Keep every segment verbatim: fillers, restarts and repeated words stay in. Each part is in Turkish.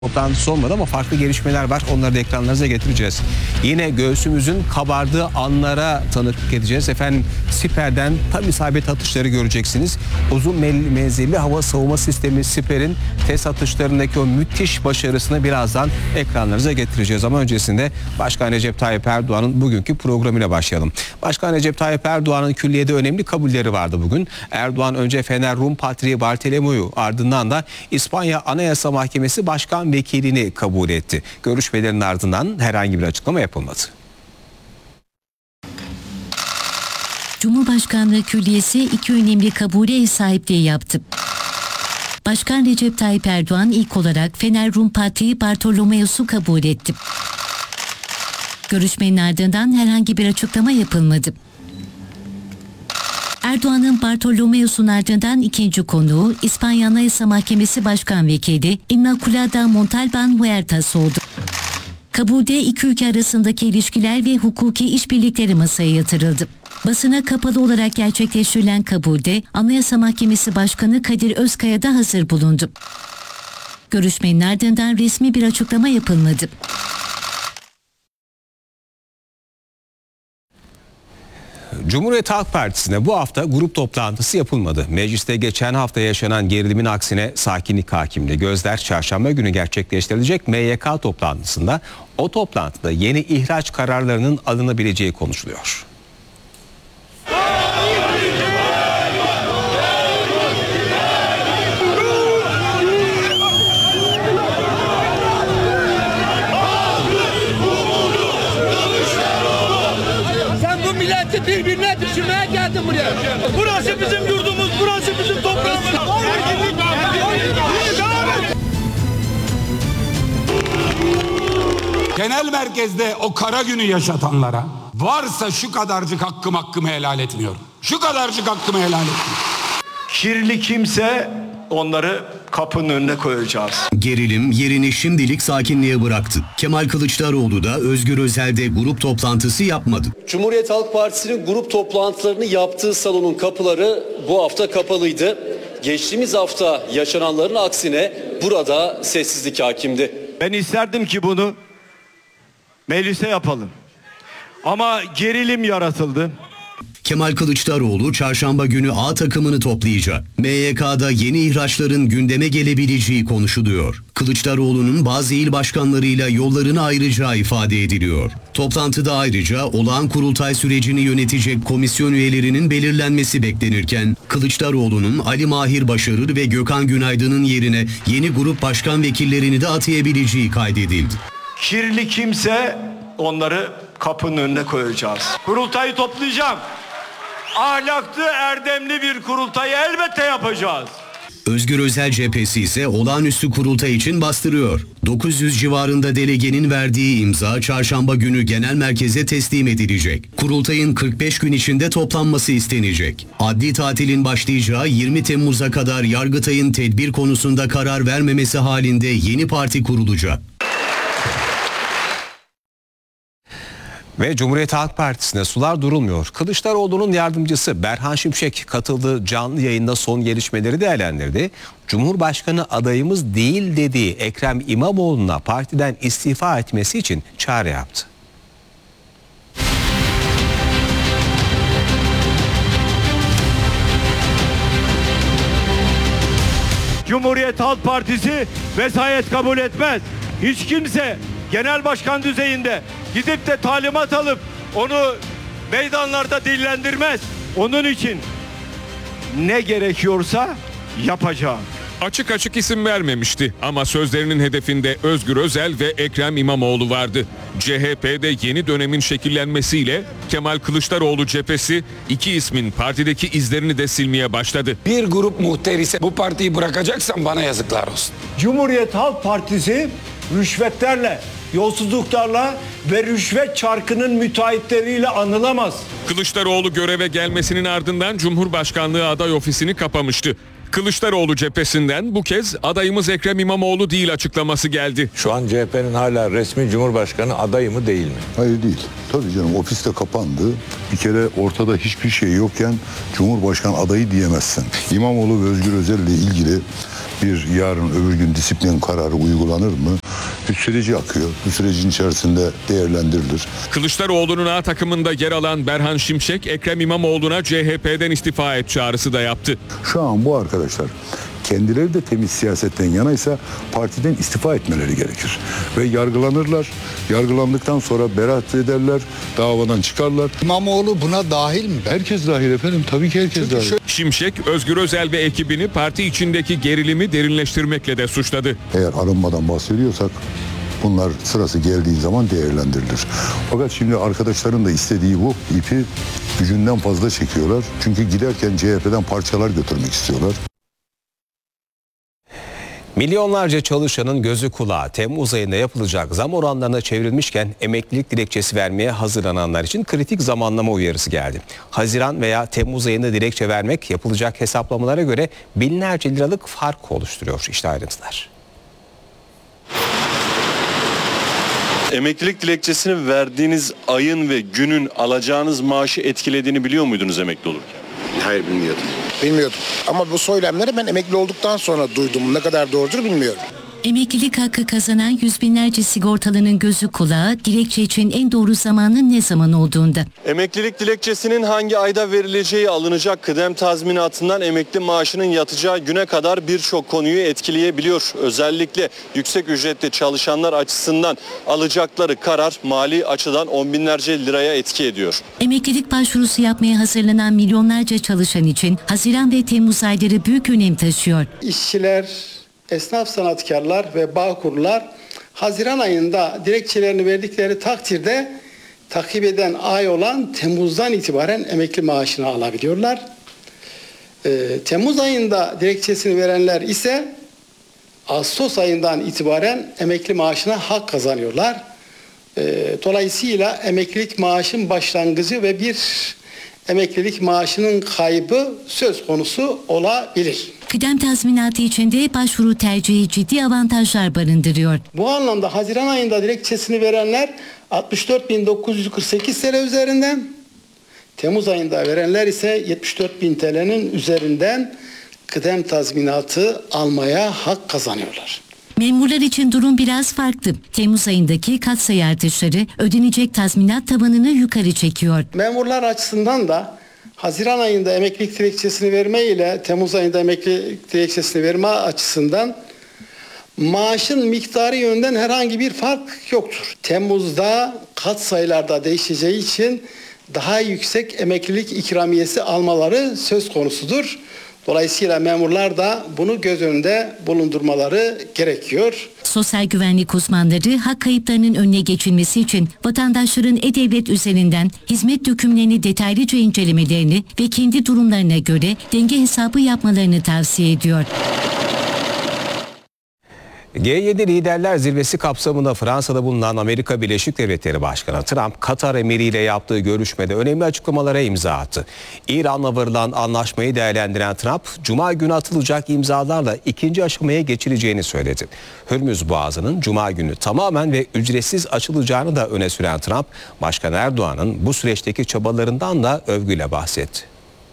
Toplantısı olmadı ama farklı gelişmeler var. Onları da ekranlarınıza getireceğiz. Yine göğsümüzün kabardığı anlara tanıklık edeceğiz. Efendim Siper'den tam isabet atışları göreceksiniz. Uzun menzilli hava savunma sistemi Siper'in test atışlarındaki o müthiş başarısını birazdan ekranlarınıza getireceğiz. Ama öncesinde Başkan Recep Tayyip Erdoğan'ın bugünkü programıyla başlayalım. Başkan Recep Tayyip Erdoğan'ın külliyede önemli kabulleri vardı bugün. Erdoğan önce Fener Rum Patriği Bartolomeo'yu, ardından da İspanya Anayasa Mahkemesi Başkan Vekilini kabul etti. Görüşmelerin ardından herhangi bir açıklama yapılmadı. Cumhurbaşkanlığı Külliyesi iki önemli kabule ev sahipliği yaptı. Başkan Recep Tayyip Erdoğan ilk olarak Fener Rum Patriği Bartolomeos'u kabul etti. Görüşmenin ardından herhangi bir açıklama yapılmadı. Erdoğan'ın Bartolomeos'un ardından ikinci konuğu İspanya Anayasa Mahkemesi Başkan Vekili Inmaculada Montalban Huertas oldu. Kabulde iki ülke arasındaki ilişkiler ve hukuki işbirlikleri masaya yatırıldı. Basına kapalı olarak gerçekleştirilen kabulde Anayasa Mahkemesi Başkanı Kadir Özkaya da hazır bulundu. Görüşmenin ardından resmi bir açıklama yapılmadı. Cumhuriyet Halk Partisi'ne bu hafta grup toplantısı yapılmadı. Mecliste geçen hafta yaşanan gerilimin aksine sakinlik hakimdi. Gözler çarşamba günü gerçekleştirilecek M Y K toplantısında, o toplantıda yeni ihraç kararlarının alınabileceği konuşuluyor. Birbirine düşürmeye geldim buraya. Burası bizim yurdumuz, burası bizim toprağımız. Genel merkezde o kara günü yaşatanlara varsa şu kadarcık hakkım hakkımı helal etmiyorum. Şu kadarcık hakkımı helal etmiyorum. Kirli kimse onları kapının önüne koyacağız. Gerilim yerini şimdilik sakinliğe bıraktı. Kemal Kılıçdaroğlu da Özgür Özel'de grup toplantısı yapmadı. Cumhuriyet Halk Partisi'nin grup toplantılarını yaptığı salonun kapıları bu hafta kapalıydı. Geçtiğimiz hafta yaşananların aksine burada sessizlik hakimdi. Ben isterdim ki bunu meclise yapalım. Ama gerilim yaratıldı. Kemal Kılıçdaroğlu çarşamba günü A takımını toplayacak. M Y K'da yeni ihraçların gündeme gelebileceği konuşuluyor. Kılıçdaroğlu'nun bazı il başkanlarıyla yollarını ayıracağı ifade ediliyor. Toplantıda ayrıca olağan kurultay sürecini yönetecek komisyon üyelerinin belirlenmesi beklenirken, Kılıçdaroğlu'nun Ali Mahir Başarır ve Gökhan Günaydın'ın yerine yeni grup başkan vekillerini de atayabileceği kaydedildi. Kirli kimse onları kapının önüne koyacağız. Kurultayı toplayacağım. Ahlaklı, erdemli bir kurultayı elbette yapacağız. Özgür Özel cephesi ise olağanüstü kurultay için bastırıyor. dokuz yüz civarında delegenin verdiği imza çarşamba günü genel merkeze teslim edilecek. Kurultayın kırk beş gün içinde toplanması istenecek. Adli tatilin başlayacağı yirmi Temmuz'a kadar Yargıtay'ın tedbir konusunda karar vermemesi halinde yeni parti kurulacak. Ve Cumhuriyet Halk Partisi'ne sular durulmuyor. Kılıçdaroğlu'nun yardımcısı Berhan Şimşek katıldığı canlı yayında son gelişmeleri değerlendirdi. Cumhurbaşkanı adayımız değil dediği Ekrem İmamoğlu'na partiden istifa etmesi için çağrı yaptı. Cumhuriyet Halk Partisi vesayet kabul etmez. Hiç kimse genel başkan düzeyinde gidip de talimat alıp onu meydanlarda dillendirmez. Onun için ne gerekiyorsa yapacağım. Açık açık isim vermemişti ama sözlerinin hedefinde Özgür Özel ve Ekrem İmamoğlu vardı. C H P'de yeni dönemin şekillenmesiyle Kemal Kılıçdaroğlu cephesi iki ismin partideki izlerini de silmeye başladı. Bir grup muhterisi bu partiyi bırakacaksan bana yazıklar olsun. Cumhuriyet Halk Partisi rüşvetlerle, yolsuzluklarla ve rüşvet çarkının müteahhitleriyle anılamaz. Kılıçdaroğlu göreve gelmesinin ardından Cumhurbaşkanlığı aday ofisini kapamıştı. Kılıçdaroğlu cephesinden bu kez adayımız Ekrem İmamoğlu değil açıklaması geldi. Şu an C H P'nin hala resmi Cumhurbaşkanı adayı mı değil mi? Hayır değil. Tabii canım, ofis de kapandı. Bir kere ortada hiçbir şey yokken Cumhurbaşkanı adayı diyemezsin. İmamoğlu ve Özgür Özel ile ilgili bir yarın öbür gün disiplin kararı uygulanır mı? Bir süreci akıyor. Bu sürecin içerisinde değerlendirilir. Kılıçdaroğlu'nun A takımında yer alan Berhan Şimşek, Ekrem İmamoğlu'na C H P'den istifa et çağrısı da yaptı. Şu an bu arkadaşlar kendileri de temiz siyasetten yanaysa partiden istifa etmeleri gerekir. Ve yargılanırlar. Yargılandıktan sonra beraat ederler. Davadan çıkarlar. İmamoğlu buna dahil mi? Herkes dahil efendim. Tabii ki herkes Çünkü dahil. şu... Şimşek, Özgür Özel ve ekibini parti içindeki gerilimi derinleştirmekle de suçladı. Eğer arınmadan bahsediyorsak bunlar sırası geldiği zaman değerlendirilir. Fakat şimdi arkadaşların da istediği bu. İpi gücünden fazla çekiyorlar. Çünkü giderken C H P'den parçalar götürmek istiyorlar. Milyonlarca çalışanın gözü kulağı Temmuz ayında yapılacak zam oranlarına çevrilmişken emeklilik dilekçesi vermeye hazırlananlar için kritik zamanlama uyarısı geldi. Haziran veya Temmuz ayında dilekçe vermek yapılacak hesaplamalara göre binlerce liralık fark oluşturuyor. İşte ayrıntılar. Emeklilik dilekçesini verdiğiniz ayın ve günün alacağınız maaşı etkilediğini biliyor muydunuz emekli olurken? Hayır, bilmiyordum. Bilmiyordum. Ama bu söylemleri ben emekli olduktan sonra duydum. Ne kadar doğrudur bilmiyorum. Emeklilik hakkı kazanan yüz binlerce sigortalının gözü kulağı dilekçe için en doğru zamanın ne zaman olduğunda. Emeklilik dilekçesinin hangi ayda verileceği, alınacak kıdem tazminatından emekli maaşının yatacağı güne kadar birçok konuyu etkileyebiliyor. Özellikle yüksek ücretli çalışanlar açısından alacakları karar mali açıdan on binlerce liraya etki ediyor. Emeklilik başvurusu yapmaya hazırlanan milyonlarca çalışan için Haziran ve Temmuz ayları büyük önem taşıyor. İşçiler, esnaf sanatkarlar ve bağkurlar Haziran ayında dilekçelerini verdikleri takdirde takip eden ay olan Temmuz'dan itibaren emekli maaşını alabiliyorlar. Ee, Temmuz ayında dilekçesini verenler ise Ağustos ayından itibaren emekli maaşına hak kazanıyorlar. Ee, dolayısıyla emeklilik maaşın başlangıcı ve bir emeklilik maaşının kaybı söz konusu olabilir. Kıdem tazminatı içinde başvuru tercihi ciddi avantajlar barındırıyor. Bu anlamda Haziran ayında dilekçesini verenler altmış dört bin dokuz yüz kırk sekiz T L üzerinden, Temmuz ayında verenler ise yetmiş dört bin T L'nin üzerinden kıdem tazminatı almaya hak kazanıyorlar. Memurlar için durum biraz farklı. Temmuz ayındaki katsayı artışları ödenecek tazminat tabanını yukarı çekiyor. Memurlar açısından da Haziran ayında emeklilik dilekçesini verme ile Temmuz ayında emeklilik dilekçesini verme açısından maaşın miktarı yönünden herhangi bir fark yoktur. Temmuz'da katsayılarda değişeceği için daha yüksek emeklilik ikramiyesi almaları söz konusudur. Dolayısıyla memurlar da bunu göz önünde bulundurmaları gerekiyor. Sosyal güvenlik uzmanları hak kayıplarının önüne geçilmesi için vatandaşların E-Devlet üzerinden hizmet dökümlerini detaylıca incelemelerini ve kendi durumlarına göre denge hesabı yapmalarını tavsiye ediyor. G yedi Liderler Zirvesi kapsamında Fransa'da bulunan Amerika Birleşik Devletleri Başkanı Trump, Katar emiriyle yaptığı görüşmede önemli açıklamalara imza attı. İran'la varılan anlaşmayı değerlendiren Trump, Cuma günü atılacak imzalarla ikinci aşamaya geçileceğini söyledi. Hürmüz Boğazı'nın Cuma günü tamamen ve ücretsiz açılacağını da öne süren Trump, Başkan Erdoğan'ın bu süreçteki çabalarından da övgüyle bahsetti.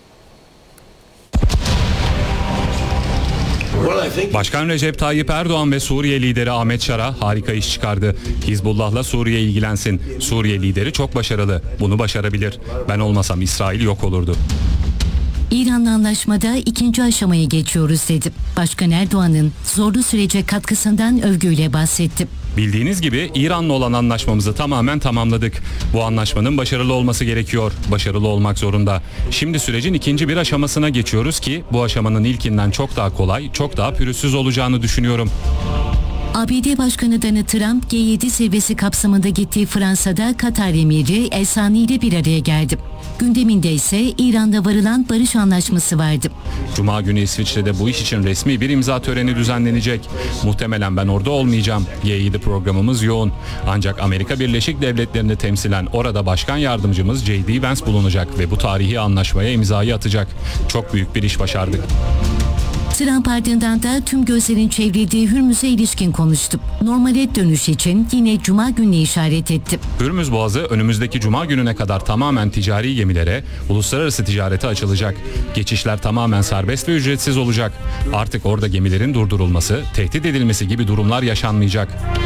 Başkan Recep Tayyip Erdoğan ve Suriye lideri Ahmet Şara harika iş çıkardı. Hizbullah'la Suriye ilgilensin. Suriye lideri çok başarılı. Bunu başarabilir. Ben olmasam İsrail yok olurdu. İran'la anlaşmada ikinci aşamaya geçiyoruz dedi. Başkan Erdoğan'ın zorlu sürece katkısından övgüyle bahsetti. Bildiğiniz gibi İran'la olan anlaşmamızı tamamen tamamladık. Bu anlaşmanın başarılı olması gerekiyor. Başarılı olmak zorunda. Şimdi sürecin ikinci bir aşamasına geçiyoruz ki bu aşamanın ilkinden çok daha kolay, çok daha pürüzsüz olacağını düşünüyorum. A B D Başkanı Donald Trump G yedi zirvesi kapsamında gittiği Fransa'da Katar emiri El Sani ile bir araya geldi. Gündeminde ise İran'da varılan barış anlaşması vardı. Cuma günü İsviçre'de bu iş için resmi bir imza töreni düzenlenecek. Muhtemelen ben orada olmayacağım. G yedi programımız yoğun. Ancak Amerika Birleşik Devletleri'ni temsilen orada başkan yardımcımız J D Vance bulunacak ve bu tarihi anlaşmaya imzayı atacak. Çok büyük bir iş başardık. Trump ardından da tüm gözlerin çevrildiği Hürmüz'e ilişkin konuştu. Normale dönüş için yine Cuma gününe işaret etti. Hürmüz Boğazı önümüzdeki Cuma gününe kadar tamamen ticari gemilere, uluslararası ticarete açılacak. Geçişler tamamen serbest ve ücretsiz olacak. Artık orada gemilerin durdurulması, tehdit edilmesi gibi durumlar yaşanmayacak.